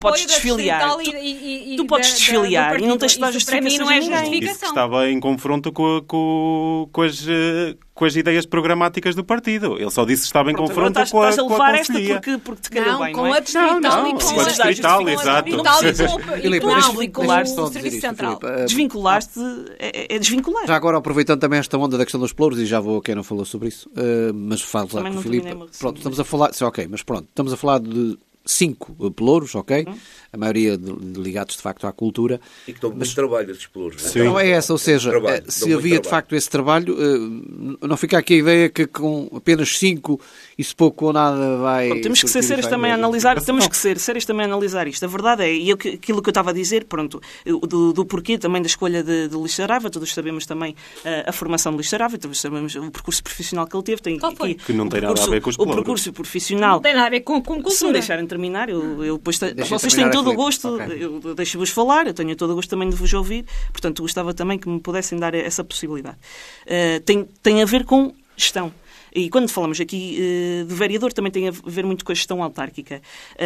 podes desfiliar. Tu podes desfiliar e não tens de dar justificações. Para mim não é justificação. Isso estava em confronto com as ideias programáticas do partido. Ele só disse que estava em confronto com a Estás a levar esta conselhia. porque te calhou bem, não é? Com a distrital e com a distrital, exato. E com Desvinculaste o Serviço Central. Desvinculaste é desvincular. Já agora, aproveitando também esta onda da questão dos pelouros, e já vou a quem não falou sobre isso, mas falo lá com o Filipe. Pronto, estamos a falar... Ok, mas pronto, estamos a falar de 5 pelouros, ok? A maioria ligados, de facto, à cultura. E que dão muito trabalho esses pelouros. Sim. Não é essa, ou seja, se havia, de facto, esse trabalho, não fica aqui a ideia que com apenas 5 isso pouco ou nada vai... Pronto, temos que ser sérios também a analisar, isto. A verdade é, e aquilo que eu estava a dizer, pronto, do porquê também da escolha de Luís Saraiva, todos sabemos também a formação de Luís Saraiva, todos sabemos o percurso profissional que ele teve. Que não tem nada a ver com os pelouros. O percurso profissional... Não tem nada a ver com cultura. Se me deixarem terminar, eu depois... Vocês têm todo o gosto, eu deixo-vos falar, eu tenho todo o gosto também de vos ouvir, portanto gostava também que me pudessem dar essa possibilidade. Tem a ver com gestão. E quando falamos aqui de vereador, também tem a ver muito com a gestão autárquica.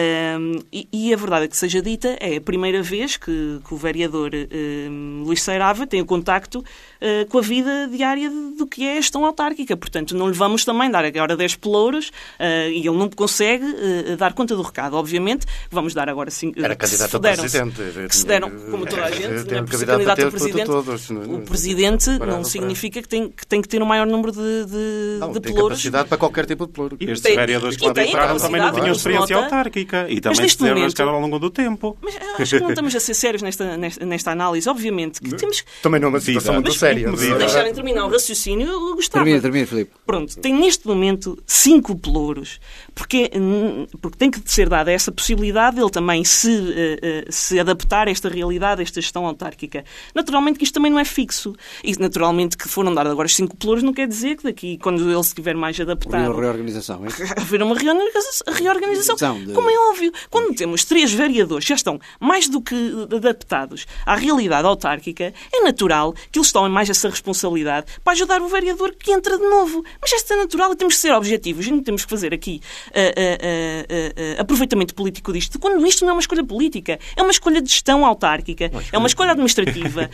E a verdade é que seja dita, é a primeira vez que o vereador Luís Saraiva tem o contacto com a vida diária do que é a gestão autárquica. Portanto, não lhe vamos também dar agora 10 pelouros e ele não consegue dar conta do recado. Obviamente, vamos dar agora 5... Era candidato a presidente. Que se deram, como toda a gente, Tem candidato a presidente. O presidente não significa que tem que ter um maior número de pelouros. Capacidade para qualquer tipo de pelouro. E estes vereadores que lá entraram também não tinham experiência autárquica e também se desenrascaram ao longo do tempo. Mas acho que não estamos a ser sérios nesta análise. Obviamente que temos que... Também não é uma situação muito séria. Se deixarem terminar o raciocínio, eu gostava. Termina, Filipe. Pronto, tem neste momento 5 pelouros, porque tem que ser dada essa possibilidade de ele também se adaptar a esta realidade, a esta gestão autárquica. Naturalmente que isto também não é fixo. E naturalmente que foram dados agora os 5 pelouros não quer dizer que daqui, quando ele se estiver mais adaptado... Uma reorganização, é? Haver uma reorganização. Como é óbvio, quando temos 3 vereadores que já estão mais do que adaptados à realidade autárquica, é natural que eles tomem mais essa responsabilidade para ajudar o vereador que entra de novo. Mas isto é natural e temos que ser objetivos e não temos que fazer aqui aproveitamento político disto, quando isto não é uma escolha política, é uma escolha de gestão autárquica, é uma escolha administrativa,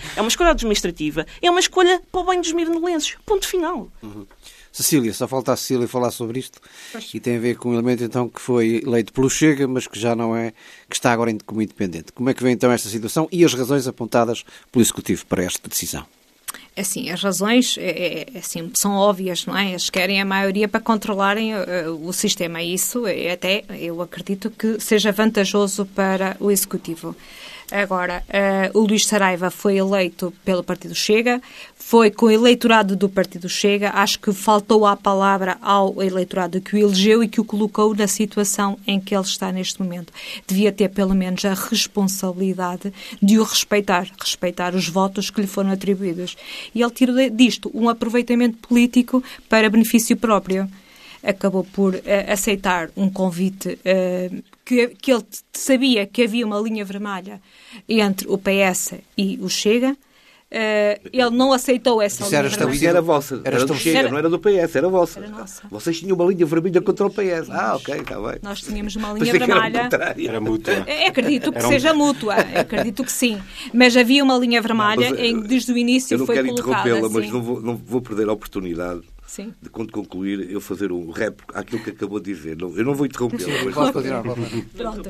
é uma escolha para o bem dos mirnolenses. Ponto final. Cecília, só falta a Cecília falar sobre isto. E tem a ver com um elemento então que foi eleito pelo Chega, mas que já não é, que está agora como independente. Como é que vem então esta situação e as razões apontadas pelo Executivo para esta decisão? Assim, as razões assim, são óbvias, não é? Eles querem a maioria para controlarem o sistema. Isso até eu acredito que seja vantajoso para o Executivo. Agora, o Luís Saraiva foi eleito pelo Partido Chega, foi com o eleitorado do Partido Chega, acho que faltou a palavra ao eleitorado que o elegeu e que o colocou na situação em que ele está neste momento. Devia ter pelo menos a responsabilidade de o respeitar os votos que lhe foram atribuídos. E ele tirou disto um aproveitamento político para benefício próprio. Acabou por aceitar um convite que ele sabia que havia uma linha vermelha entre o PS e o Chega. Ele não aceitou essa linha vermelha. A linha era vossa, era do Chega, não era do PS, era vossa. Era nossa. Vocês tinham uma linha vermelha contra o PS. Ok, está bem. Nós tínhamos uma linha vermelha. Era mútua. Acredito que seja mútua, acredito que sim. Mas havia uma linha vermelha desde o início foi colocada. Eu não quero interrompê-la, mas não vou perder a oportunidade. Sim. De quando concluir, eu fazer um rap àquilo que acabou de dizer. Eu não vou interrompê-la. Mas... Posso continuar? Pronto.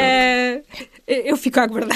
Eu fico a aguardar.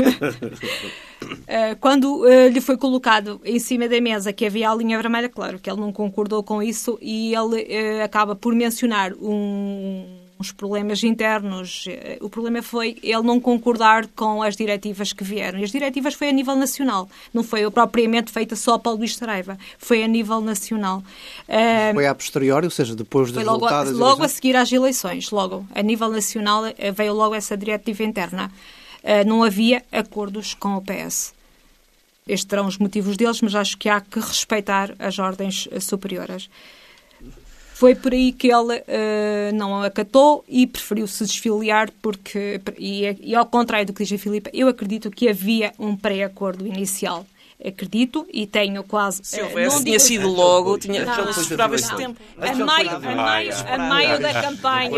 Quando lhe foi colocado em cima da mesa que havia a linha vermelha, claro que ele não concordou com isso e ele acaba por mencionar uns problemas internos. O problema foi ele não concordar com as diretivas que vieram. E as diretivas foi a nível nacional. Não foi propriamente feita só para o Luís Saraiva. Foi a nível nacional. Foi a posteriori, ou seja, depois dos resultados... Logo a seguir às eleições. Logo, a nível nacional, veio logo essa diretiva interna. Não havia acordos com o PS. Estes terão os motivos deles, mas acho que há que respeitar as ordens superiores. Foi por aí que ele não acatou e preferiu se desfiliar e ao contrário do que diz a Filipe, eu acredito que havia um pré-acordo inicial acredito e tenho quase... Se houvesse, tinha sido logo, já se esperava esse tempo. A meio da campanha.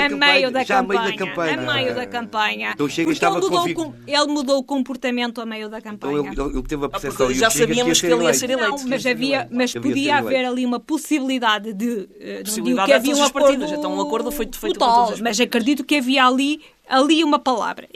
A meio da campanha. Então Chega estava ele mudou o comportamento a meio da campanha. Então ele teve a percepção já sabíamos que ele ia ser eleito. Não, mas podia haver ali uma possibilidade de possibilidade que havia um acordo. Então um acordo foi feito total, com todos os mas acredito que havia ali uma palavra.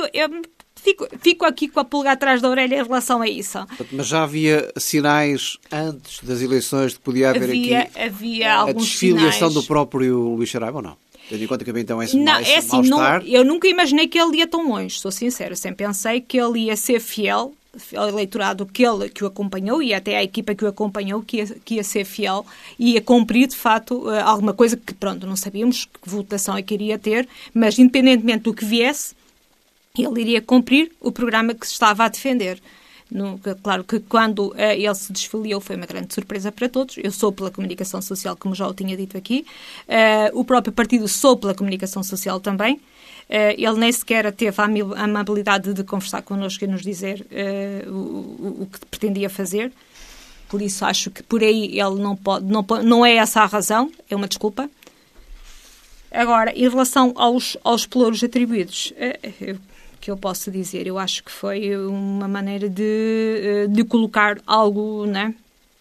Fico aqui com a pulga atrás da orelha em relação a isso. Mas já havia sinais antes das eleições de que podia haver havia a desfiliação do próprio Luís Saraiva ou não? Tendo em conta que havia então esse mal-estar. Eu nunca imaginei que ele ia tão longe, sou sincera. Sempre pensei que ele ia ser fiel ao eleitorado que o acompanhou e até à equipa que o acompanhou, que ia ser fiel e ia cumprir, de facto, alguma coisa que, pronto, não sabíamos que votação é que iria ter, mas independentemente do que viesse, ele iria cumprir o programa que se estava a defender. Claro que quando ele se desfiliou foi uma grande surpresa para todos. Eu sou pela comunicação social, como já o tinha dito aqui. O próprio partido sou pela comunicação social também. Ele nem sequer teve a amabilidade de conversar connosco e nos dizer o que pretendia fazer. Por isso acho que por aí ele não é essa a razão, é uma desculpa. Agora, em relação aos pelouros atribuídos, que eu posso dizer, eu acho que foi uma maneira de colocar algo, né,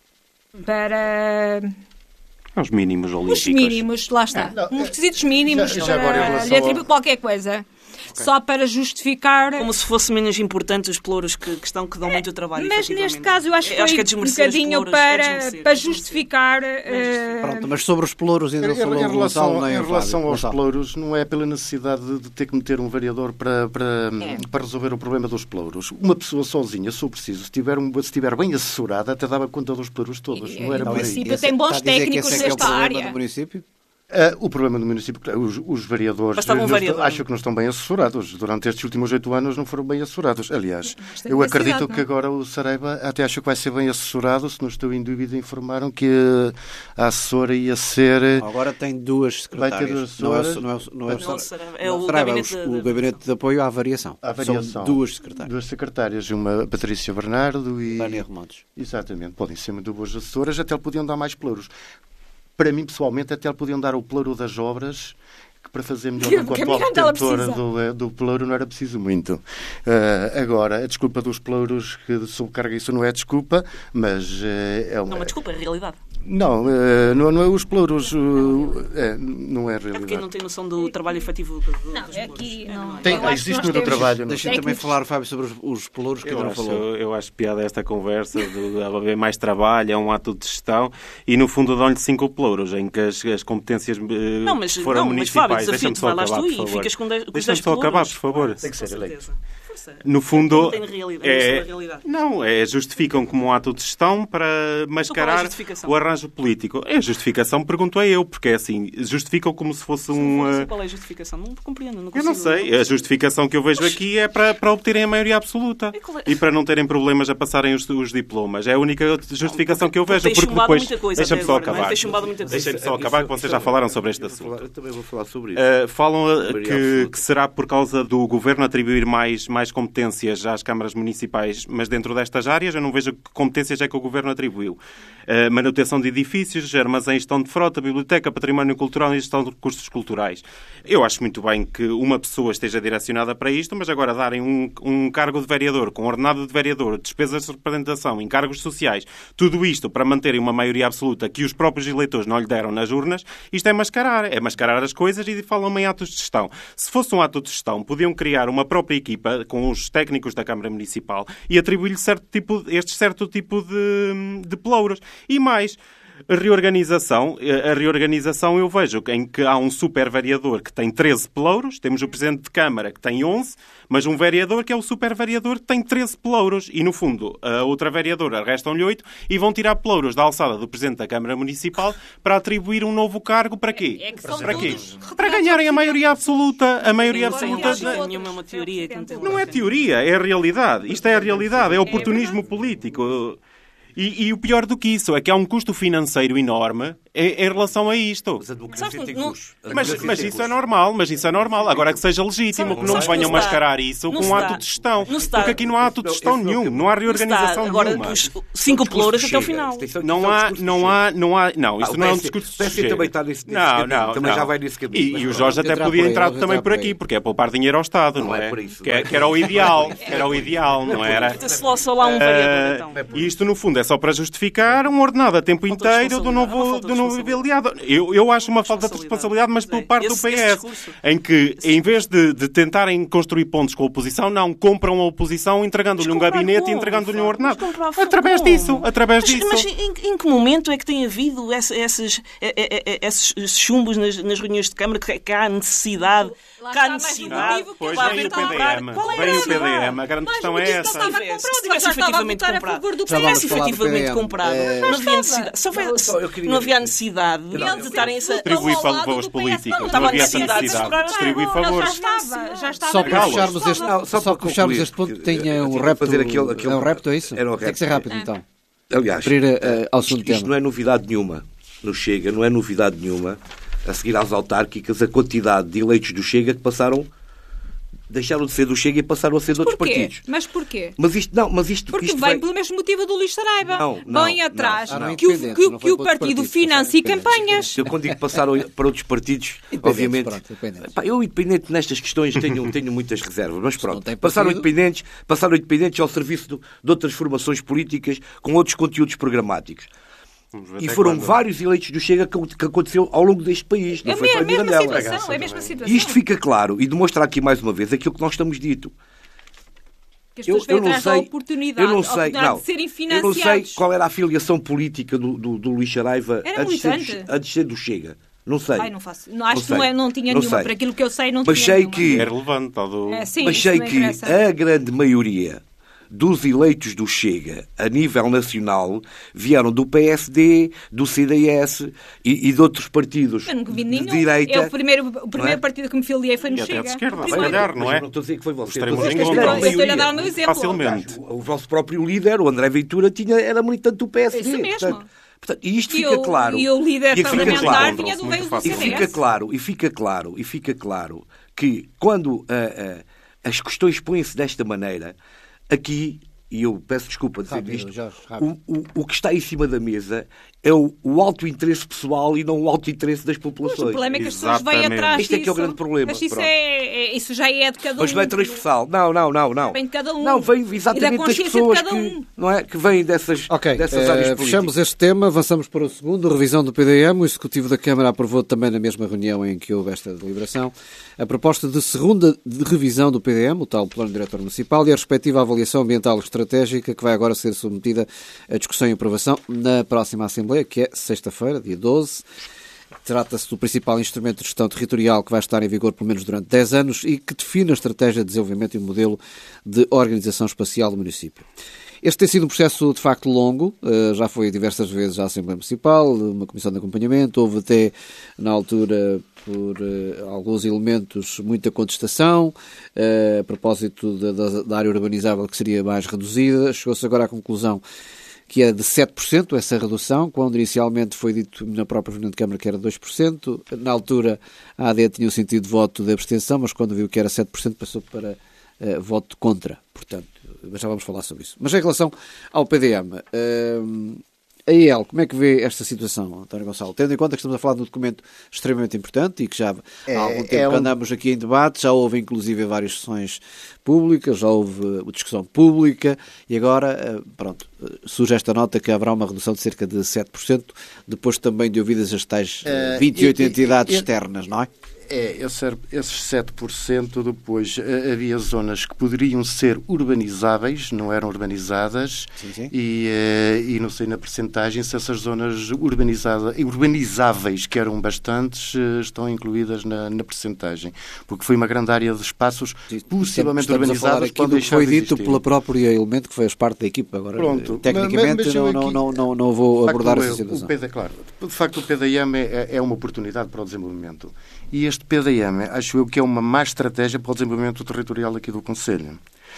para... Os mínimos olímpicos. Os mínimos, lá está. Uns requisitos mínimos para lhe atribuir qualquer coisa. Okay. Só para justificar... Como se fosse menos importante os pelouros que dão muito trabalho. Mas neste caso eu acho que foi um bocadinho para justificar... Pronto, mas sobre os pelouros ainda falou em relação aos pelouros, não é pela necessidade de ter que meter um vereador para resolver o problema dos pelouros. Uma pessoa sozinha, se for preciso, se estiver bem assessorada, até dava conta dos pelouros todos. Não era o município tem bons técnicos nesta área. Do município? O problema do município, os vereadores acho que não estão bem assessorados. Durante estes últimos 8 anos não foram bem assessorados. Aliás, eu acredito que agora o Saraiva até acho que vai ser bem assessorado. Se não estou em dúvida, informaram que a assessora ia ser... Agora tem 2 secretárias. Vai ter 2 assessoras. Não é o gabinete de apoio à variação. São 2 secretárias. 2 secretárias, uma Patrícia Bernardo e... Vânia Remontes. Exatamente. Podem ser muito boas assessoras, até lhe podiam dar mais pelouros. Para mim, pessoalmente, até lhe podiam dar o pelouro das obras, que para fazer melhor do que a atual detentora do pelouro não era preciso muito. Agora, a desculpa dos pelouros que sobrecarga isso não é desculpa, mas é uma... Não é uma desculpa, é realidade. Não é os pelouros, não é realidade. É porque não tem noção do trabalho efetivo dos aqui existe no trabalho. Deixa-me também falar, Fábio, sobre os pelouros que ainda não falou. Eu acho piada esta conversa de haver mais trabalho, é um ato de gestão e no fundo dão-lhe 5 pelouros em que as competências foram municipais. Deixa-me só acabar, por favor. Deixa-me só acabar, por favor. Tem que ser eleito. No fundo, não justificam como um ato de gestão para mascarar o arranjo político. É a justificação, pergunto eu, porque é assim, justificam como se fosse Qual é a justificação? Não compreendo. Eu não sei. A justificação que eu vejo aqui é para obterem a maioria absoluta e para não terem problemas a passarem os diplomas. É a única justificação que eu vejo, porque depois... Deixa-me só acabar. Deixem-me só acabar, que vocês já falaram sobre este assunto. Eu também vou falar sobre isso. Falam que será por causa do governo atribuir mais competências às câmaras municipais, mas dentro destas áreas eu não vejo que competências é que o governo atribuiu. Manutenção de edifícios, armazéns, gestão de frota, biblioteca, património cultural e gestão de recursos culturais. Eu acho muito bem que uma pessoa esteja direcionada para isto, mas agora darem um cargo de vereador, com ordenado de vereador, despesas de representação, encargos sociais, tudo isto para manterem uma maioria absoluta que os próprios eleitores não lhe deram nas urnas, isto é mascarar as coisas e falam em atos de gestão. Se fosse um ato de gestão, podiam criar uma própria equipa com os técnicos da Câmara Municipal e atribuir-lhe certo tipo de pelouros. E mais, a reorganização eu vejo em que há um super vereador que tem 13 pelouros, temos o Presidente de Câmara que tem 11, mas um vereador que é o super vereador que tem 13 pelouros e, no fundo, a outra vereadora restam-lhe 8 e vão tirar pelouros da alçada do Presidente da Câmara Municipal para atribuir um novo cargo para quê? Para quê? Para ganharem a maioria absoluta. A maioria absoluta... Não é teoria, é a realidade. Isto é a realidade, é oportunismo político. E o pior do que isso é que há um custo financeiro enorme em relação a isto. Mas a democracia tem custos. Mas isso é normal, Agora que seja legítimo, que não venham mascarar isso com um ato de gestão. Porque aqui não há ato de gestão nenhum, não há reorganização nenhuma. Agora, os 5 pelouros até o final. Não, isto não é um discurso de Chega. Também está nesse caminho. Também já vai nesse caminho. E o Jorge até podia entrar também por aqui, porque é poupar dinheiro ao Estado, não é? Que era o ideal, não era? Só lá um variador, então. E isto, no fundo, é só para justificar um ordenado a tempo inteiro do novo aliado. Eu acho uma falta de responsabilidade, mas por parte do PS, em que, em vez de tentarem construir pontos com a oposição, não, compram a oposição entregando-lhe um gabinete e entregando-lhe um ordenado. Através disso. Mas em que momento é que tem havido esses chumbos nas reuniões de Câmara que há necessidade? Pois vem o PDM. A grande questão é essa. Se tivesse efetivamente comprado, não havia necessidade. Não havia necessidade de estarem a distribuir favores políticos. Não havia essa necessidade de distribuir favores. Já estava. Só para fecharmos este ponto, tinha um repto. É um repto, é isso? Tem que ser rápido, então. Aliás, isto não é novidade nenhuma no Chega, não é novidade nenhuma. A seguir às autárquicas, a quantidade de eleitos do Chega que deixaram de ser do Chega e passaram a ser de outros partidos. Mas porquê? Porque vem pelo mesmo motivo do Luís Saraiva. Vem atrás que o partido financie campanhas. Eu quando digo que passaram para outros partidos, obviamente... Eu, independente nestas questões, tenho muitas reservas. Mas pronto, passaram independentes ao serviço de outras formações políticas com outros conteúdos programáticos. E foram vários eleitos do Chega que aconteceu ao longo deste país. É a mesma situação. E isto fica claro e demonstra aqui mais uma vez aquilo que nós estamos dito. Que as pessoas vêm atrás da oportunidade de serem financiados. Eu não sei qual era a filiação política do Luís Saraiva a descer do Chega. Não sei. Não tinha nenhuma. Por aquilo que eu sei, não tinha nenhuma. É relevante. Mas sei que a grande maioria dos eleitos do Chega a nível nacional vieram do PSD, do CDS e de outros partidos de direita. O primeiro partido que me filiei foi no Chega. De esquerda, se calhar, não é? Não estou a dizer que foi você. Estou-lhe a dar o meu exemplo. Facilmente. O vosso próprio líder, o André Ventura, era militante do PSD. Isso mesmo. Portanto, e isto fica claro. E o líder parlamentar vinha do meio do CDS. E fica claro que quando as questões põem-se desta maneira, aqui, e eu peço desculpa dizer isto, o que está em cima da mesa é o alto interesse pessoal e não o alto interesse das populações. Mas o problema é que as pessoas vêm atrás disso. Isto é que é o grande problema. Mas isso já é de cada um. Mas não é transversal. Não. Vem de cada um. Não, vem exatamente das pessoas que vêm dessas áreas políticas. Fechamos este tema, avançamos para o segundo, revisão do PDM. O Executivo da Câmara aprovou também na mesma reunião em que houve esta deliberação a proposta de segunda revisão do PDM, o tal Plano Diretor Municipal, e a respectiva avaliação ambiental estratégica que vai agora ser submetida à discussão e aprovação na próxima Assembleia, que é sexta-feira, dia 12. Trata-se do principal instrumento de gestão territorial que vai estar em vigor pelo menos durante 10 anos e que define a estratégia de desenvolvimento e o modelo de organização espacial do município. Este tem sido um processo, de facto, longo. Já foi diversas vezes à Assembleia Municipal, uma comissão de acompanhamento. Houve até, na altura, por alguns elementos, muita contestação a propósito da área urbanizável que seria mais reduzida. Chegou-se agora à conclusão que é de 7% essa redução, quando inicialmente foi dito na própria reunião de Câmara que era 2%. Na altura, a AD tinha o sentido de voto de abstenção, mas quando viu que era 7%, passou para voto contra. Portanto, já vamos falar sobre isso. Mas em relação ao PDM, a IEL, como é que vê esta situação, António Gonçalo? Tendo em conta que estamos a falar de um documento extremamente importante e que já há algum tempo que andamos aqui em debate, já houve inclusive várias sessões públicas, já houve discussão pública e agora, surge esta nota que haverá uma redução de cerca de 7%, depois também de ouvidas as tais 28 entidades externas, não é? Esses 7%, depois havia zonas que poderiam ser urbanizáveis, não eram urbanizadas, sim. E não sei na percentagem se essas zonas urbanizáveis, que eram bastantes, estão incluídas na percentagem, porque foi uma grande área de espaços possivelmente urbanizados. Aquilo que foi dito pela própria Elemento, que fez parte da equipa. Agora, tecnicamente, não vou abordar essa situação. De facto, o PDM é uma oportunidade para o desenvolvimento. E este PDM, acho eu que é uma má estratégia para o desenvolvimento territorial aqui do Conselho.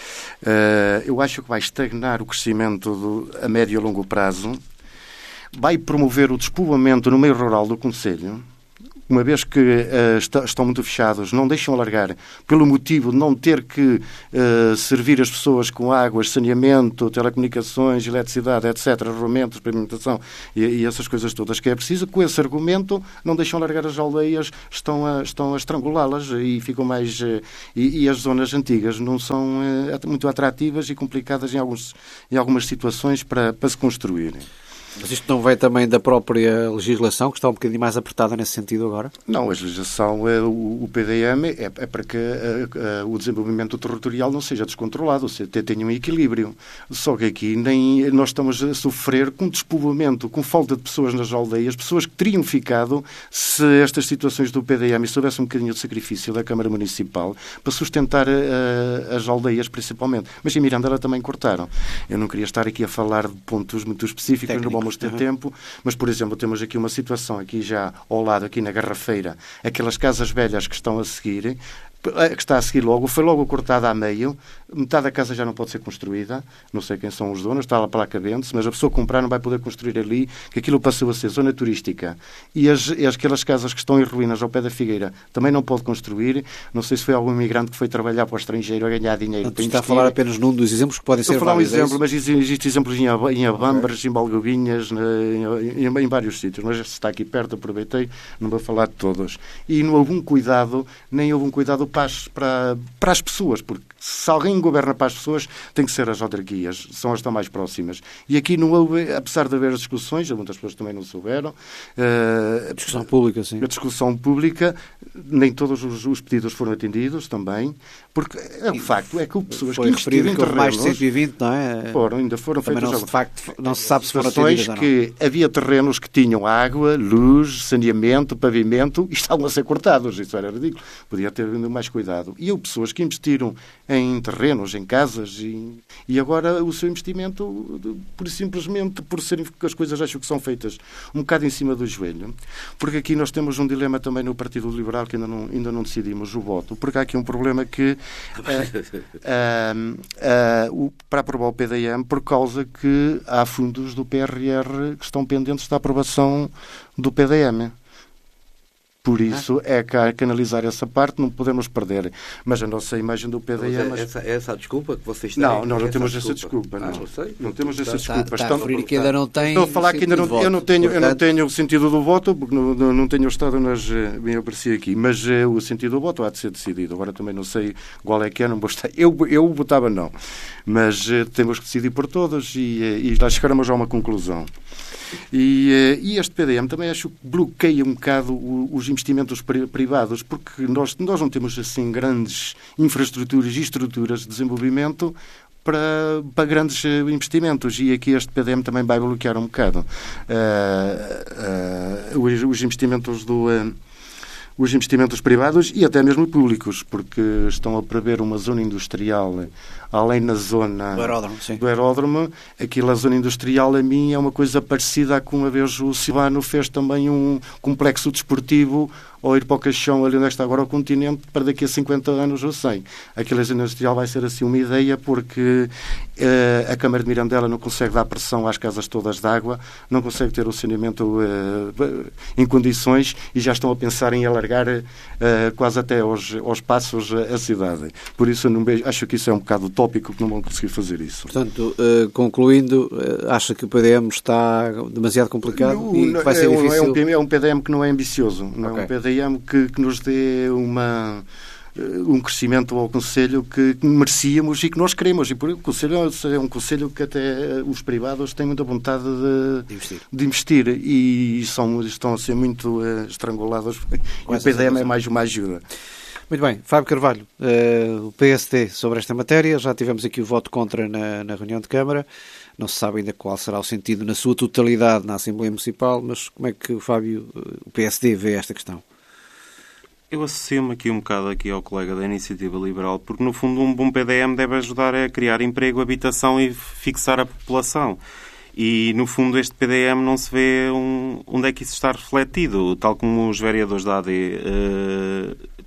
eu acho que vai estagnar o crescimento a médio e longo prazo, vai promover o despovoamento no meio rural do concelho, uma vez que estão muito fechados, não deixam alargar, pelo motivo de não ter que servir as pessoas com águas, saneamento, telecomunicações, eletricidade, etc., arrumamentos, pavimentação e essas coisas todas que é preciso. Com esse argumento, não deixam alargar as aldeias, estão a estrangulá-las e ficam mais... E as zonas antigas não são muito atrativas e complicadas em algumas situações para se construírem. Mas isto não vem também da própria legislação, que está um bocadinho mais apertada nesse sentido agora? Não, a legislação, o PDM é para que o desenvolvimento territorial não seja descontrolado, ou seja, tenha um equilíbrio. Só que aqui nós estamos a sofrer com despovoamento, com falta de pessoas nas aldeias, pessoas que teriam ficado se estas situações do PDM, se houvesse um bocadinho de sacrifício da Câmara Municipal para sustentar as aldeias principalmente. Mas em Mirandela também cortaram. Eu não queria estar aqui a falar de pontos muito específicos, não vamos ter tempo, mas, por exemplo, temos aqui uma situação aqui já ao lado, aqui na Garrafeira, aquelas casas velhas que estão a seguir, que está a seguir logo, foi logo cortada a meio, metade da casa já não pode ser construída, não sei quem são os donos, está lá para a vende-se, mas a pessoa que comprar não vai poder construir ali, que aquilo passou a ser zona turística. E aquelas casas que estão em ruínas ao pé da Figueira também não pode construir. Não sei se foi algum imigrante que foi trabalhar para o estrangeiro a ganhar dinheiro. Não, está a falar apenas num dos exemplos que podem ser vários. Vou falar um exemplo, mas existem exemplos em Abambras, em Balgobinhas, em vários sítios, mas está aqui perto, aproveitei, não vou falar de todos. E não houve um cuidado, nem houve um cuidado para as pessoas, porque se alguém governa para as pessoas, tem que ser as autarquias, são as que estão mais próximas. E aqui não houve, apesar de haver as discussões, muitas pessoas também não souberam. A discussão pública, sim. A discussão pública, nem todos os pedidos foram atendidos também, porque o facto é que houve pessoas que investiram em terrenos... mais de 120, não é? Ainda foram feitas... De facto, não se sabe se foram atendidas ou não. Que havia terrenos que tinham água, luz, saneamento, pavimento, e estavam a ser cortados. Isso era ridículo. Podia ter havido mais cuidado. E houve pessoas que investiram em terrenos, em casas, e agora o seu investimento, simplesmente por serem as coisas acho que são feitas um bocado em cima do joelho, porque aqui nós temos um dilema também no Partido Liberal que ainda não decidimos o voto, porque há aqui um problema que para aprovar o PDM, por causa que há fundos do PRR que estão pendentes da aprovação do PDM. Por isso é que analisar essa parte não podemos perder. Mas a nossa imagem do PDM... Essa desculpa que vocês têm? Não, nós não temos essa desculpa. Não sei. Não temos essa desculpa. Está a referir que ainda não tem... Estou a falar que ainda não... Eu não tenho o sentido do voto, porque não tenho estado nas... Bem, apareci aqui. Mas o sentido do voto há de ser decidido. Agora também não sei qual é que é, não vou estar... Eu votava não. Mas temos que decidir por todos e lá chegaremos a uma conclusão. E este PDM também acho que bloqueia um bocado os investimentos privados, porque nós não temos assim grandes infraestruturas e estruturas de desenvolvimento para grandes investimentos, e aqui este PDM também vai bloquear um bocado os investimentos privados e até mesmo públicos, porque estão a prever uma zona industrial além na zona do aeródromo. Aquela zona industrial, a mim, é uma coisa parecida a que uma vez o Silvano fez também um complexo desportivo ou ir para o Caixão, ali onde está agora o continente, para daqui a 50 anos ou 100. Aquela zona industrial vai ser assim uma ideia, porque a Câmara de Mirandela não consegue dar pressão às casas todas de água, não consegue ter o saneamento em condições, e já estão a pensar em alargar quase até aos passos a cidade. Por isso, acho que isso é um bocado utópico, que não vão conseguir fazer isso. Portanto, concluindo, acha que o PDM está demasiado complicado e que vai ser difícil? É um PDM que não é ambicioso, não é um PDM que nos dê um crescimento ao Conselho que merecíamos e que nós queremos. E por isso o Conselho é um Conselho que até os privados têm muita vontade de investir e estão a ser muito estrangulados. E o PDM é mais uma ajuda. Muito bem. Fábio Carvalho, o PSD sobre esta matéria. Já tivemos aqui o voto contra na reunião de Câmara. Não se sabe ainda qual será o sentido na sua totalidade na Assembleia Municipal, mas como é que o PSD vê esta questão? Eu associo-me aqui um bocado ao colega da Iniciativa Liberal, porque no fundo um bom PDM deve ajudar a criar emprego, habitação e fixar a população. E no fundo este PDM não se vê onde é que isso está refletido, tal como os vereadores da AD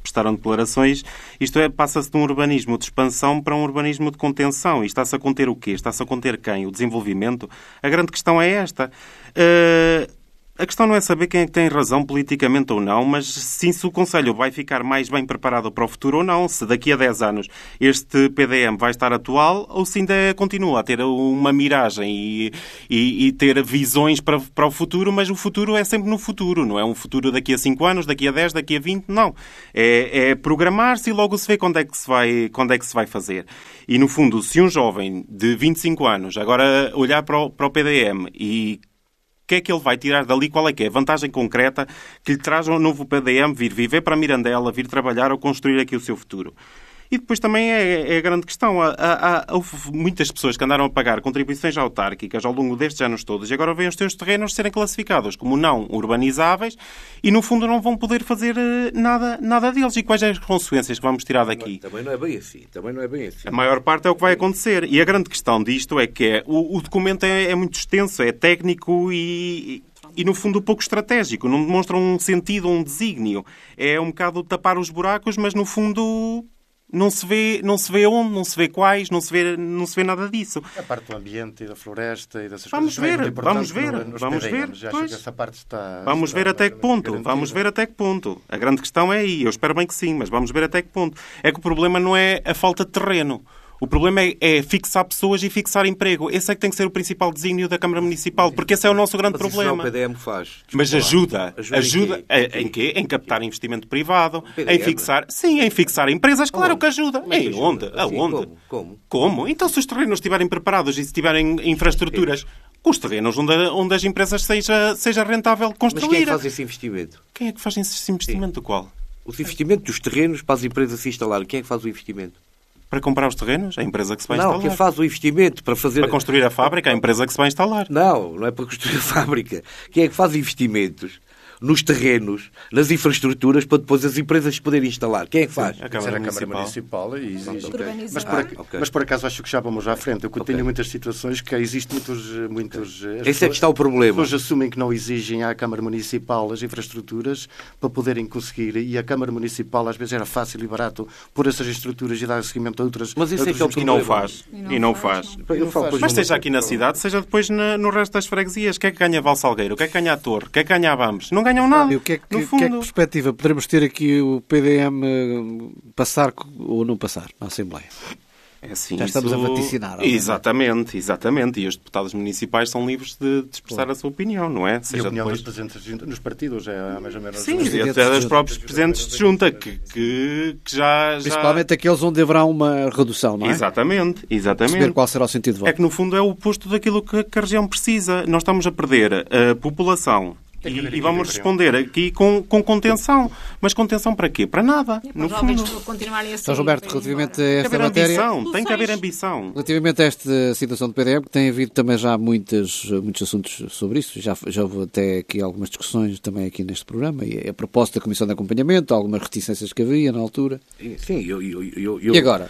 prestaram declarações, isto é, passa-se de um urbanismo de expansão para um urbanismo de contenção. E está-se a conter o quê? Está-se a conter quem? O desenvolvimento? A grande questão é esta. A questão não é saber quem é que tem razão politicamente ou não, mas sim se o Conselho vai ficar mais bem preparado para o futuro ou não, se daqui a 10 anos este PDM vai estar atual ou se ainda continua a ter uma miragem e ter visões para o futuro, mas o futuro é sempre no futuro, não é um futuro daqui a 5 anos, daqui a 10, daqui a 20, não. É programar-se e logo se vê quando é que se vai fazer. E, no fundo, se um jovem de 25 anos agora olhar para o PDM e o que é que ele vai tirar dali? Qual é que é a vantagem concreta que lhe traz um novo PDM vir viver para Mirandela, vir trabalhar ou construir aqui o seu futuro? E depois também é a grande questão. Houve muitas pessoas que andaram a pagar contribuições autárquicas ao longo destes anos todos e agora vêm os seus terrenos serem classificados como não urbanizáveis e, no fundo, não vão poder fazer nada deles. E quais são as consequências que vamos tirar daqui? Também não é bem assim. A maior parte é o que vai acontecer. E a grande questão disto é que o documento é muito extenso, é técnico e, no fundo, pouco estratégico. Não demonstra um sentido, um desígnio. É um bocado tapar os buracos, mas, no fundo, não se vê onde, não se vê quais, não se vê nada disso. A parte do ambiente e da floresta e dessas vamos coisas. Vamos ver. Vamos ver até que ponto. A grande questão é aí. Eu espero bem que sim, mas vamos ver até que ponto. É que o problema não é a falta de terreno. O problema é fixar pessoas e fixar emprego. Esse é que tem que ser o principal desígnio da Câmara Municipal, porque esse é o nosso grande problema. Mas isso não o PDM faz. Mas ajuda em quê? Em captar investimento privado, em fixar empresas, claro que ajuda. Aonde? Como? Então, se os terrenos estiverem preparados e se tiverem infraestruturas, os terrenos onde as empresas seja rentável construir. Mas quem é que faz esse investimento? Quem é que faz esse investimento? Qual? O investimento dos terrenos para as empresas se instalarem. Quem é que faz o investimento? Para comprar os terrenos? A empresa que se vai instalar. Não, quem faz o investimento para fazer... Para construir a fábrica? A empresa que se vai instalar. Não é para construir a fábrica. Quem é que faz investimentos nos terrenos, nas infraestruturas, para depois as empresas poderem instalar? Quem é que faz? A Câmara Municipal e exige. Mas por acaso acho que já vamos à frente. Eu tenho muitas situações que existem muitos esse é que está o problema. As pessoas assumem que não exigem à Câmara Municipal as infraestruturas para poderem conseguir, e a Câmara Municipal às vezes era fácil e barato por essas estruturas e dar seguimento a outras. Mas isso é que é o problema. E não faz. Mas seja aqui na cidade, seja depois no resto das freguesias. Quem é que ganha Valsalgueiro? Quem é que ganha a Torre? Quem é que ganha a Vamos? Não ganham nada. E o que é que perspectiva poderemos ter aqui o PDM passar ou não passar na Assembleia? É assim, já estamos a vaticinar. Exatamente. E os deputados municipais são livres de expressar a sua opinião, não é? Seja e a opinião dos presidentes nos partidos é mais ou menos... Sim, e até dos próprios presidentes de junta, que já... Principalmente aqueles onde haverá uma redução, não é? Exatamente. Perceber qual será o sentido de voto. É que, no fundo, é o oposto daquilo que a região precisa. Nós estamos a perder a população. E vamos responder aqui com contenção. Mas contenção para quê? Para nada. No fundo. São Roberto, relativamente a esta matéria... Tem que haver ambição. Relativamente a esta situação do PDM, que tem havido também já muitos assuntos sobre isso. Já houve até aqui algumas discussões também aqui neste programa. E a proposta da Comissão de Acompanhamento, algumas reticências que havia na altura. Sim, E agora?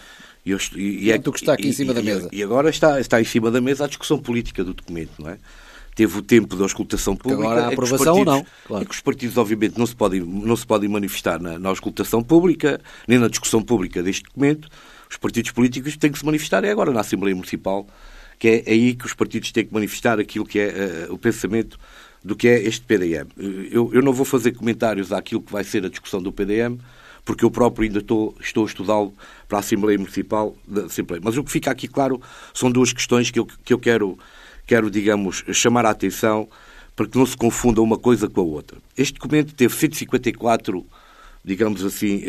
É tu que está aqui em cima da mesa. E agora está em cima da mesa a discussão política do documento, não é? Teve o tempo da auscultação pública. Agora a aprovação ou não? Claro. É que os partidos, obviamente, não se podem manifestar na auscultação pública, nem na discussão pública deste documento. Os partidos políticos têm que se manifestar agora na Assembleia Municipal, que é aí que os partidos têm que manifestar aquilo que é o pensamento do que é este PDM. Eu não vou fazer comentários àquilo que vai ser a discussão do PDM, porque eu próprio ainda estou a estudá-lo para a Assembleia Municipal da Assembleia. Mas o que fica aqui claro são duas questões que eu quero, digamos, chamar a atenção para que não se confunda uma coisa com a outra. Este documento teve 154, digamos assim,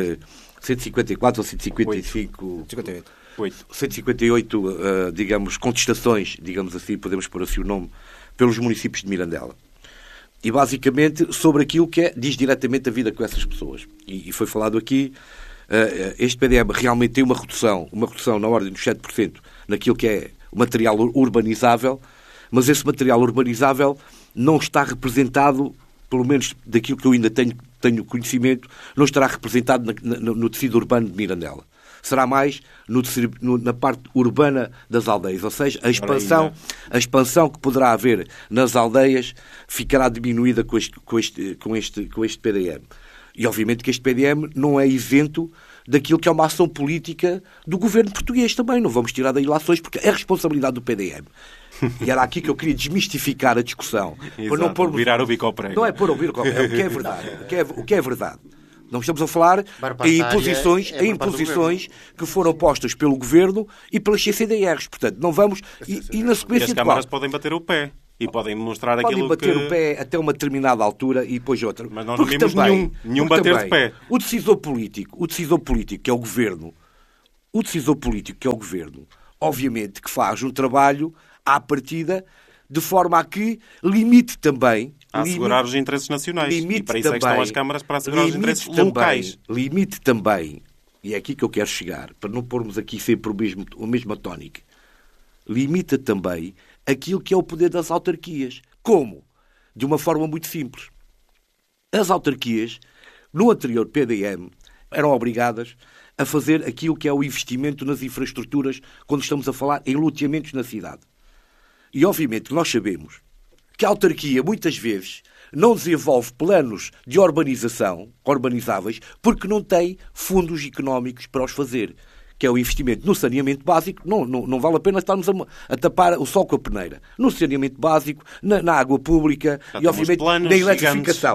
154 ou 155... 158, digamos, contestações, digamos assim, podemos pôr assim o nome, pelos municípios de Mirandela. E, basicamente, sobre aquilo que diz diretamente a vida com essas pessoas. E foi falado aqui, este PDM realmente tem uma redução na ordem dos 7% naquilo que é o material urbanizável, mas esse material urbanizável não está representado, pelo menos daquilo que eu ainda tenho conhecimento, não estará representado no tecido urbano de Mirandela. Será mais na parte urbana das aldeias, ou seja, a expansão que poderá haver nas aldeias ficará diminuída com este PDM. E, obviamente, que este PDM não é isento daquilo que é uma ação política do governo português também. Não vamos tirar daí lações, porque é responsabilidade do PDM. E era aqui que eu queria desmistificar a discussão. Para não pôr virar o bico ao prego. Não é pôr o bico ao prego, o que é verdade. O que é verdade. Não estamos a falar em imposições que foram postas pelo governo e pelas CCDRs. Portanto, não vamos... E na sequência... E as câmaras podem bater o pé. E podem mostrar aquilo que... Podem bater o pé até uma determinada altura e depois outra. Mas nós não vimos nenhum bater de pé. O decisor político que é o governo, obviamente que faz um trabalho à partida de forma a que limite também... A assegurar os interesses nacionais. E para isso é que estão as câmaras, para assegurar os interesses locais. Limite também, e é aqui que eu quero chegar, para não pormos aqui sempre a mesma tónica, limita também aquilo que é o poder das autarquias. Como? De uma forma muito simples. As autarquias, no anterior PDM, eram obrigadas a fazer aquilo que é o investimento nas infraestruturas quando estamos a falar em loteamentos na cidade. E, obviamente, nós sabemos que a autarquia, muitas vezes, não desenvolve planos de urbanizáveis, porque não tem fundos económicos para os fazer. Que é o investimento no saneamento básico, não vale a pena estarmos a tapar o sol com a peneira. No saneamento básico, na água pública e, obviamente, na eletrificação.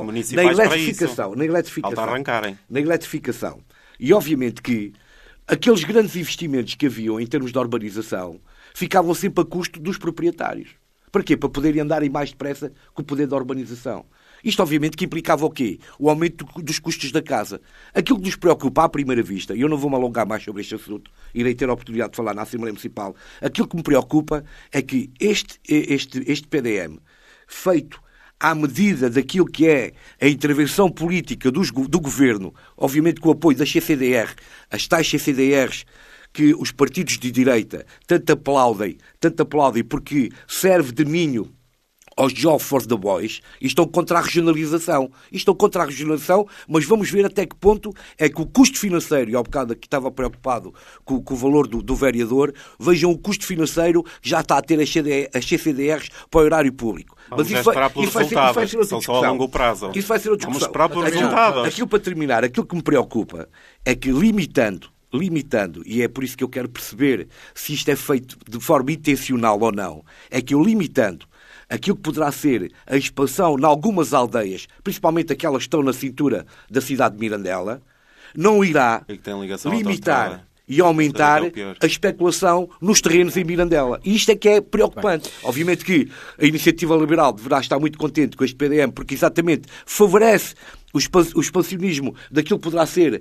Na eletrificação. E, obviamente, que aqueles grandes investimentos que haviam em termos de urbanização ficavam sempre a custo dos proprietários. Para quê? Para poderem andar mais depressa com o poder da urbanização. Isto, obviamente, que implicava o quê? O aumento dos custos da casa. Aquilo que nos preocupa à primeira vista, e eu não vou me alongar mais sobre este assunto, irei ter a oportunidade de falar na Assembleia Municipal, aquilo que me preocupa é que este PDM, feito à medida daquilo que é a intervenção política do governo, obviamente com o apoio da CCDR, as tais CCDRs, que os partidos de direita tanto aplaudem porque serve de ninho aos Job for the Boys, e estão contra a regionalização. Mas vamos ver até que ponto é que o custo financeiro, e ao bocado aqui estava preocupado com o valor do vereador, vejam o custo financeiro que já está a ter as CCDRs para o horário público. Mas isso vai ser outra discussão. A longo prazo. Isso vai ser outra discussão. Vamos esperar pelos resultados. Aquilo para terminar, aquilo que me preocupa é que limitando, e é por isso que eu quero perceber se isto é feito de forma intencional ou não, é que eu limitando aquilo que poderá ser a expansão em algumas aldeias, principalmente aquelas que estão na cintura da cidade de Mirandela, não irá limitar e aumentar a especulação nos terrenos em Mirandela. E isto é que é preocupante. Obviamente que a Iniciativa Liberal deverá estar muito contente com este PDM, porque exatamente favorece o expansionismo daquilo que poderá ser,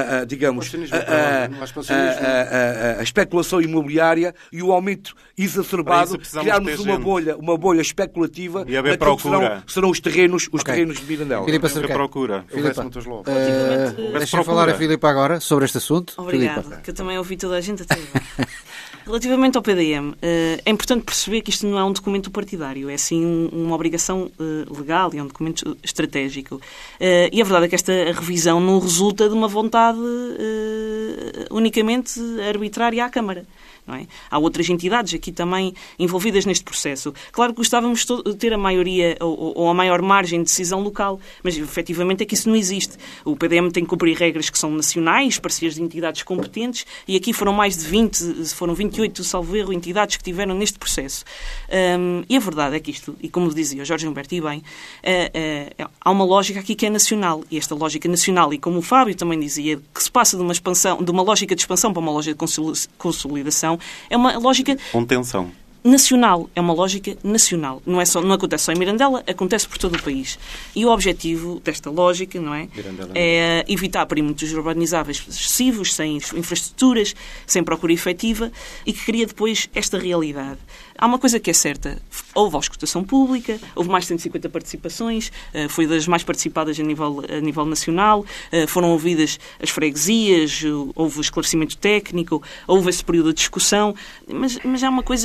a especulação imobiliária e o aumento exacerbado, criarmos uma bolha especulativa e haver procura. Serão os terrenos de Mirandela. Filipe, procura. Deixa-me falar a Filipe agora sobre este assunto. Obrigado, que eu também ouvi toda a gente até agora. Relativamente ao PDM, é importante perceber que isto não é um documento partidário, é sim uma obrigação legal e é um documento estratégico. E a verdade é que esta revisão não resulta de uma vontade unicamente arbitrária à Câmara. Não é? Há outras entidades aqui também envolvidas neste processo. Claro que gostávamos de ter a maioria ou a maior margem de decisão local, mas efetivamente é que isso não existe. O PDM tem que cumprir regras que são nacionais, parceiras de entidades competentes, e aqui foram mais de 28, salvo erro, entidades que tiveram neste processo. E a verdade é que isto, e como dizia o Jorge Humberto, e bem, há uma lógica aqui que é nacional, e esta lógica nacional, e como o Fábio também dizia, que se passa de uma lógica de expansão para uma lógica de consolidação, é uma lógica contenção nacional, é uma lógica nacional. Não acontece só em Mirandela, acontece por todo o país. E o objetivo desta lógica, não é? É evitar perímetros urbanizáveis excessivos, sem infraestruturas, sem procura efetiva, e que cria depois esta realidade. Há uma coisa que é certa, houve auscultação pública, houve mais de 150 participações, foi das mais participadas a nível nacional, foram ouvidas as freguesias, houve esclarecimento técnico, houve esse período de discussão, mas há uma coisa que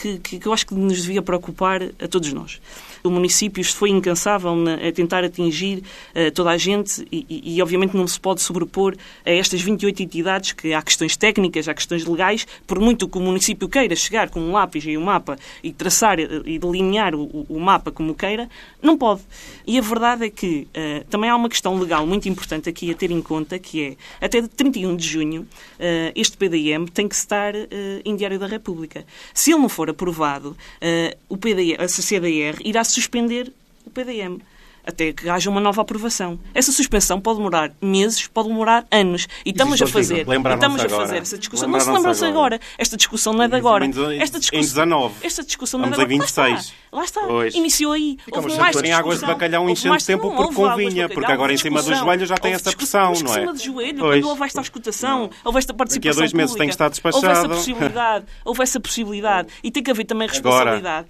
que eu acho que nos devia preocupar a todos nós. O município foi incansável a tentar atingir toda a gente e obviamente não se pode sobrepor a estas 28 entidades, que há questões técnicas, há questões legais, por muito que o município queira chegar com um lápis e um mapa e traçar e delinear o mapa como queira, não pode. E a verdade é que também há uma questão legal muito importante aqui a ter em conta, que é, até 31 de junho, este PDM tem que estar em Diário da República. Se ele não for aprovado, a CCDR irá suspender o PDM até que haja uma nova aprovação. Essa suspensão pode demorar meses, pode demorar anos. E estamos a fazer essa discussão. Não se lembram-se agora. Esta discussão não é de agora. Esta discussão não é de agora. 26. Lá está. Iniciou aí. Houve mais em águas de bacalhau enchendo tempo porque convinha, porque agora em cima dos joelhos já tem essa pressão, não é? Em cima do joelho, quando houve esta escutação, houve esta participação pública. Daqui a 2 meses tem que estar despachado. Houve essa possibilidade. E tem que haver também responsabilidade.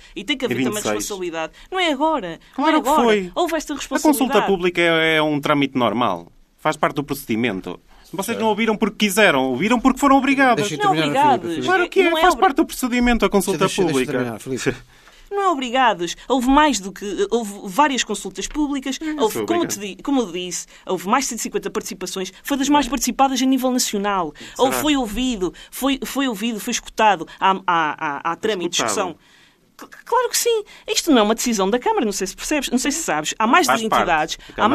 Não é agora. Claro que foi. Houve esta responsabilidade. A consulta pública é um trâmite normal. Faz parte do procedimento. Vocês não ouviram porque quiseram, ouviram porque foram obrigados. Não obrigados. Claro que é, faz parte do procedimento a consulta pública. Não é obrigados. Houve várias consultas públicas, como eu disse, houve mais de 150 participações, foi das mais participadas a nível nacional. Foi ouvido, foi escutado, há trâmite de discussão. Claro que sim. Isto não é uma decisão da Câmara, não sei se percebes, não sei se sabes. Há mais de entidades,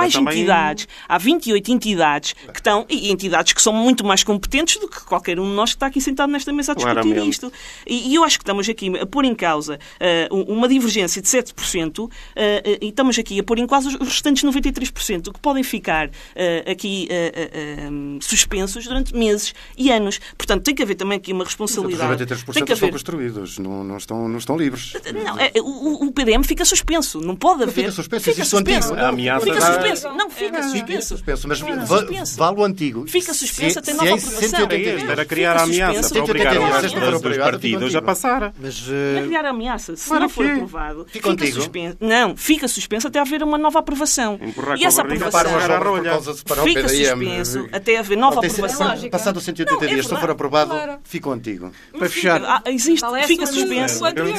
há 28 entidades que estão, e entidades que são muito mais competentes do que qualquer um de nós que está aqui sentado nesta mesa a discutir isto. E eu acho que estamos aqui a pôr em causa uma divergência de 7% e estamos aqui a pôr em causa os restantes 93%, que podem ficar aqui suspensos durante meses e anos. Portanto, tem que haver também aqui uma responsabilidade. Os 93% são construídos, não estão livres. Não, o PDM fica suspenso. Não pode haver. Fica suspenso. A ameaça fica suspenso. Não, fica suspenso. Mas vale o antigo. Fica suspenso até nova aprovação. Era criar a ameaça para obrigar o resto dos partidos a passar. Não é criar a ameaça. Se não for aprovado, fica suspenso. Não, fica suspenso até haver uma nova aprovação. E essa aprovação fica suspenso até haver nova aprovação. Passado 180 dias, se não for aprovado, fica o antigo. Para fechar. Existe, fica suspenso.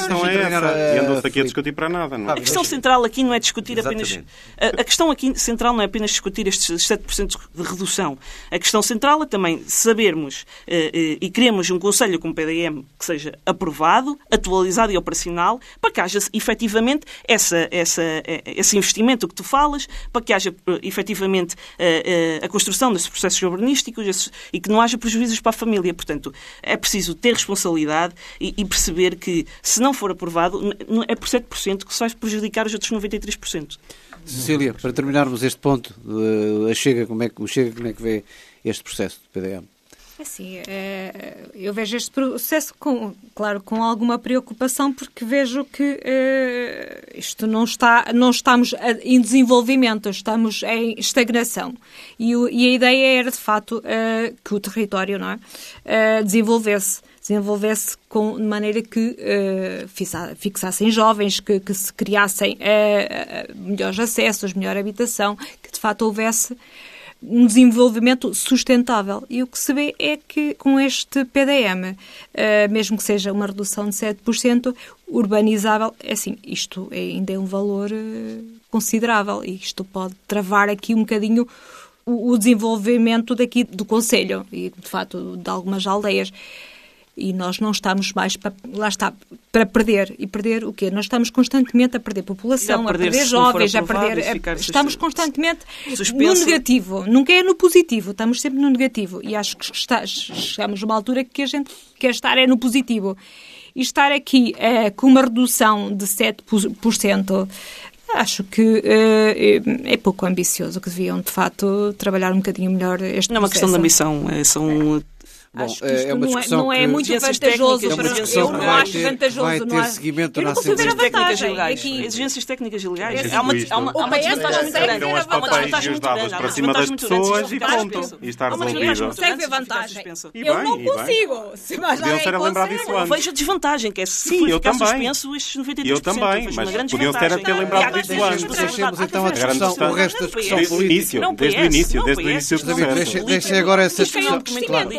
E andou-se aqui a discutir para nada. Não? A questão central aqui não é discutir apenas... A questão aqui central não é apenas discutir estes 7% de redução. A questão central é também sabermos e queremos um Conselho com o PDM que seja aprovado, atualizado e operacional, para que haja efetivamente esse investimento que tu falas, para que haja efetivamente a construção desses processos urbanísticos e que não haja prejuízos para a família. Portanto, é preciso ter responsabilidade e perceber que, se não for aprovado, é por 7% que se vai prejudicar os outros 93%. Cecília, para terminarmos este ponto, a Chega, como é que vê este processo do PDM? Assim, eu vejo este processo, com alguma preocupação, porque vejo que isto não estamos em desenvolvimento, estamos em estagnação. E a ideia era, de facto, que o território, não é, desenvolvesse de maneira que fixassem jovens, que se criassem melhores acessos, melhor habitação, que de facto houvesse um desenvolvimento sustentável. E o que se vê é que com este PDM, mesmo que seja uma redução de 7%, urbanizável, isto ainda é um valor considerável e isto pode travar aqui um bocadinho o desenvolvimento daqui do concelho e, de facto, de algumas aldeias. E nós não estamos mais para perder. E perder o quê? Nós estamos constantemente a perder população, a perder jovens, estamos constantemente no negativo. Nunca é no positivo, estamos sempre no negativo. E acho que chegamos a uma altura que a gente quer estar no positivo. E estar aqui com uma redução de 7%, acho que é pouco ambicioso, que deviam, de facto, trabalhar um bocadinho melhor este processo. Não é uma questão de ambição, são... Bom, é uma discussão não é muito vantajoso. Eu não acho vantajoso. Vai ter seguimento na exigências técnicas e legais. Há uma desvantagem muito grande. Há uma desvantagem muito grande. Para cima das pessoas e pronto. E está resolvido. Consegue ver vantagem. Eu não consigo. Podiam ser a lembrar disso antes. Vejo a desvantagem, que é se ficar suspenso estes 93%. Eu também, mas podiam ter lembrado disso antes. Deixemos então o resto da discussão política. Desde o início do processo. Deixem agora essa discussão.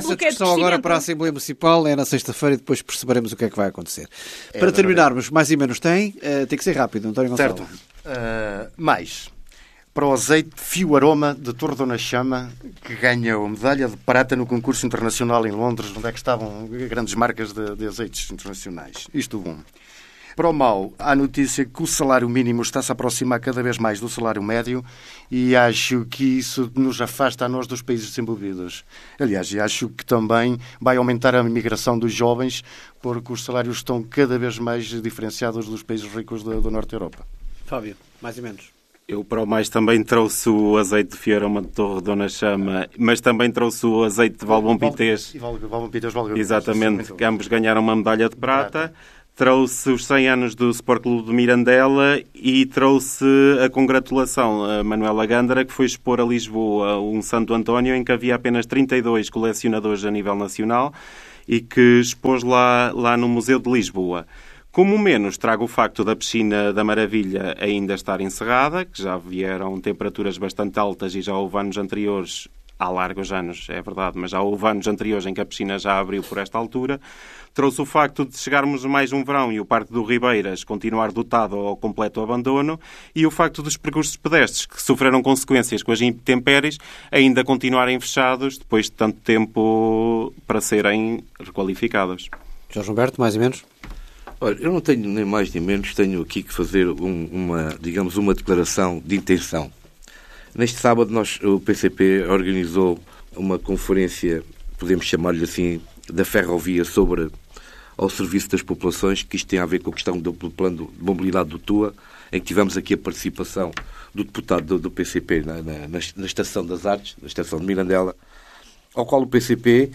essa discussão agora para a Assembleia Municipal, é na sexta-feira e depois perceberemos o que é que vai acontecer. Para terminarmos, mais e menos tem que ser rápido, António Gonçalves. Certo. Mais. Para o azeite Fio Aroma de Torre Dona Chama, que ganha a medalha de prata no concurso internacional em Londres, onde é que estavam grandes marcas de azeites internacionais. Isto bom. Para o mau, há notícia que o salário mínimo está-se a aproximar cada vez mais do salário médio e acho que isso nos afasta a nós dos países desenvolvidos. Aliás, acho que também vai aumentar a imigração dos jovens porque os salários estão cada vez mais diferenciados dos países ricos do Norte da Europa. Fábio, mais ou menos. Eu, para o mais, também trouxe o azeite de Fio Aroma de Torre Dona Chama, mas também trouxe o azeite de Valbom Pités. Exatamente, que ambos ganharam uma medalha de prata. Trouxe os 100 anos do Sport Clube de Mirandela e trouxe a congratulação a Manuela Gândara, que foi expor a Lisboa um Santo António em que havia apenas 32 colecionadores a nível nacional e que expôs lá no Museu de Lisboa. Como menos, trago o facto da Piscina da Maravilha ainda estar encerrada, que já vieram temperaturas bastante altas e já houve anos anteriores, há largos anos, é verdade, mas já houve anos anteriores em que a piscina já abriu por esta altura. Trouxe o facto de chegarmos mais um verão e o Parque do Ribeiras continuar dotado ao completo abandono e o facto dos percursos pedestres, que sofreram consequências com as intempéries, ainda continuarem fechados depois de tanto tempo para serem requalificados. Jorge Humberto, mais ou menos? Olha, eu não tenho nem mais nem menos, tenho aqui que fazer uma declaração de intenção. Neste sábado o PCP organizou uma conferência, podemos chamar-lhe assim, da ferrovia ao serviço das populações, que isto tem a ver com a questão do plano de mobilidade do TUA, em que tivemos aqui a participação do deputado do PCP na Estação das Artes, na Estação de Mirandela, ao qual o PCP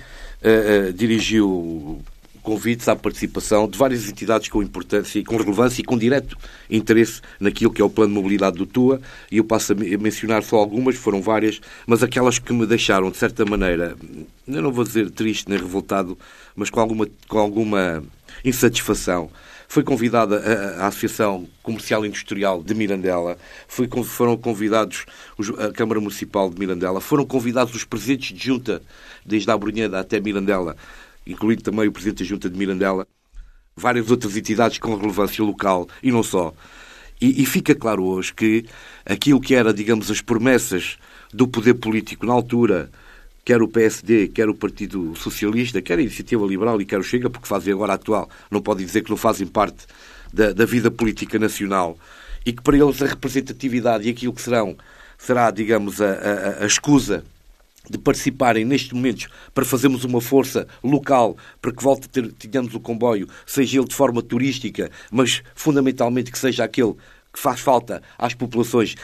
dirigiu convites à participação de várias entidades com importância e com relevância e com direto interesse naquilo que é o plano de mobilidade do TUA, e eu passo a mencionar só algumas, foram várias, mas aquelas que me deixaram, de certa maneira, eu não vou dizer triste nem revoltado, mas com alguma insatisfação. Foi convidada a Associação Comercial e Industrial de Mirandela, foram convidados a Câmara Municipal de Mirandela, foram convidados os presidentes de junta, desde a Abrunheda até Mirandela, incluindo também o Presidente da Junta de Mirandela, várias outras entidades com relevância local e não só. E fica claro hoje que aquilo que era, digamos, as promessas do poder político na altura, quer o PSD, quer o Partido Socialista, quer a Iniciativa Liberal e quer o Chega, porque fazem agora a atual, não podem dizer que não fazem parte da vida política nacional, e que para eles a representatividade e aquilo que será, digamos, a escusa de participarem nestes momentos para fazermos uma força local para que volte a tenhamos o comboio, seja ele de forma turística, mas fundamentalmente que seja aquele que faz falta às populações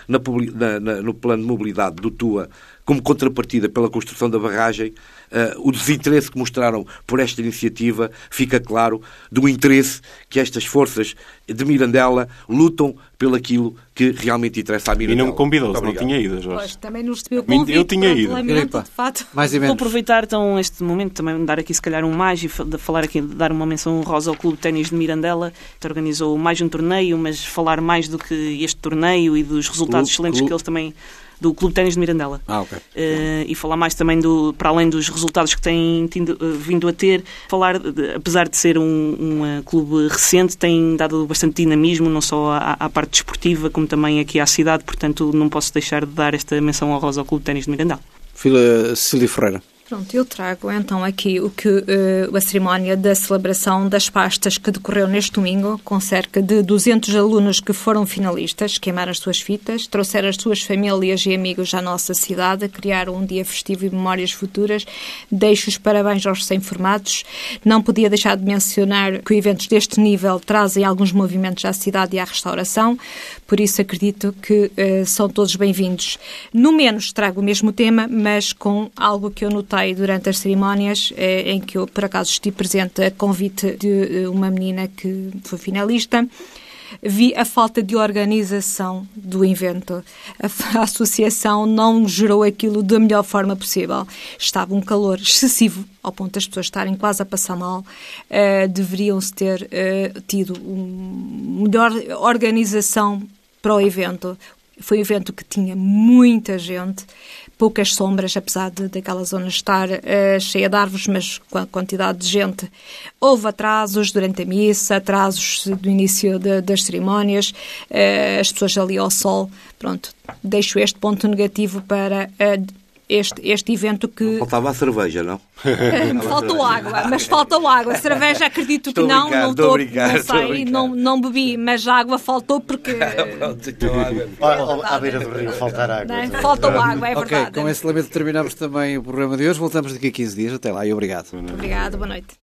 no plano de mobilidade do TUA, como contrapartida pela construção da barragem. O desinteresse que mostraram por esta iniciativa fica claro do interesse que estas forças de Mirandela lutam pelo aquilo que realmente interessa à Mirandela. E não me convidou, não tinha ido, Jorge. Pois, também não recebeu o convite. Eu tinha ido. Lamento, de fato. Mais ou menos. Vou aproveitar então este momento também dar aqui se calhar um mais e falar aqui, dar uma menção honrosa ao Clube de Ténis de Mirandela, que organizou mais um torneio, mas falar mais do que este torneio e dos resultados excelentes que eles também... do Clube de Ténis de Mirandela. Ok. E falar mais também, para além dos resultados que têm vindo a ter, apesar de ser um clube recente, tem dado bastante dinamismo, não só à parte desportiva, como também aqui à cidade, portanto não posso deixar de dar esta menção honrosa ao Clube de Ténis de Mirandela. Cecília Ferreira. Pronto, eu trago então aqui a cerimónia da celebração das pastas que decorreu neste domingo, com cerca de 200 alunos que foram finalistas, queimaram as suas fitas, trouxeram as suas famílias e amigos à nossa cidade, criaram um dia festivo e memórias futuras. Deixo os parabéns aos recém-formados. Não podia deixar de mencionar que eventos deste nível trazem alguns movimentos à cidade e à restauração, por isso acredito que são todos bem-vindos. No menos trago o mesmo tema, mas com algo que eu notei durante as cerimónias, em que eu, por acaso, estive presente a convite de uma menina que foi finalista. Vi a falta de organização do evento. A associação não gerou aquilo da melhor forma possível. Estava um calor excessivo, ao ponto das pessoas estarem quase a passar mal. Deveriam-se ter tido uma melhor organização para o evento. Foi um evento que tinha muita gente, poucas sombras, apesar daquela zona estar cheia de árvores, mas com a quantidade de gente. Houve atrasos durante a missa, atrasos do início das cerimónias, as pessoas ali ao sol. Pronto, deixo este ponto negativo para este evento que... Faltava a cerveja, não? Faltou água, mas faltou água. A cerveja acredito que não sei, não bebi, mas a água faltou porque... À beira do rio faltar água. Faltou água, é verdade. Ok, com esse lamento terminamos também o programa de hoje. Voltamos daqui a 15 dias. Até lá e obrigado. Obrigado, boa noite.